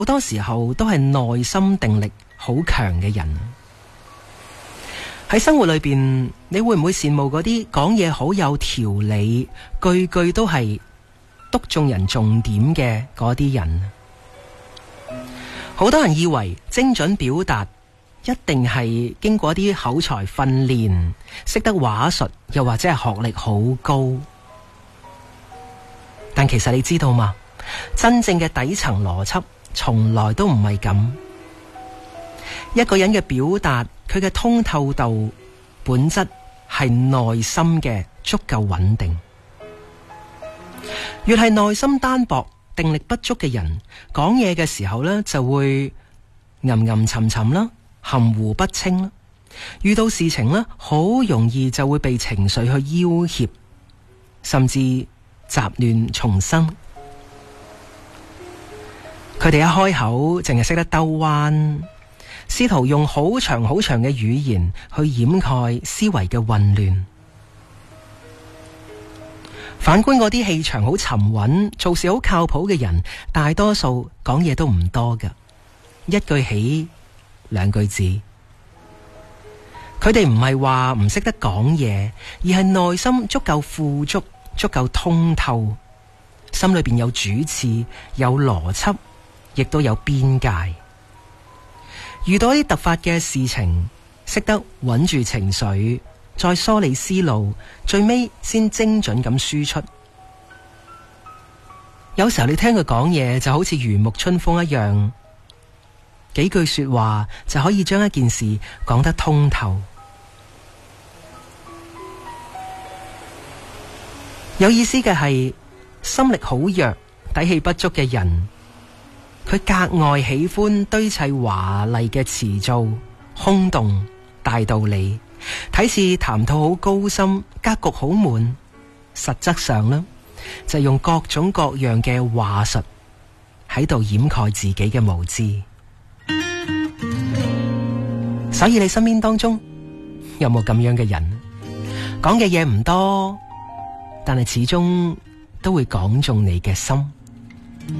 好多時候都係內心定力好強嘅人。喺生活裏邊，你會唔會羨慕嗰啲講嘢好有條理，句句都係篤中人重點嘅嗰啲人？好多人以為精準表達一定係經過啲口才訓練，識得話術，又或者係學歷好高。但其實你知道嗎？真正嘅底層邏輯從來都唔係咁。一個人嘅表達，佢嘅通透度本質係內心嘅足夠穩定。越係內心單薄、定力不足嘅人，講嘢嘅時候呢，就會吟吟沉沉啦，含糊不清啦。遇到事情呢，好容易就會被情緒去要挾，甚至雜亂叢生。佢哋一開口淨係識得兜彎，試圖用好長好長嘅語言去掩蓋思維嘅混亂。反觀嗰啲氣場好沉穩、做事好靠譜嘅人，大多數講嘢都唔多㗎，一句起兩句止。佢哋唔係話唔識得講嘢，而係內心足夠富足、足夠通透，心裏邊有主次、有邏輯，亦都有邊界。遇到啲突發嘅事情，識得穩住情緒，再梳理思路，最尾先精準咁輸出。有時候你聽佢講嘢就好似如沐春風一樣，幾句說話就可以將一件事講得通透。有意思嘅係，心力好弱、底氣不足嘅人，佢格外喜歡堆砌華麗嘅詞造、空洞大道理，睇似談吐好高深，格局好滿，實質上呢，就用各種各樣嘅話術喺度掩蓋自己嘅無知。所以你身邊當中有冇咁樣嘅人？講嘅嘢唔多，但係始終都會講中你嘅心。